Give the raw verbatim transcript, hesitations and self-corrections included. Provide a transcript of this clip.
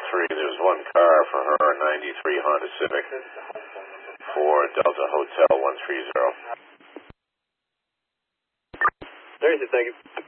three. There's one car for her, ninety-three Honda Civic for Delta Hotel one three zero. There you go, thank you.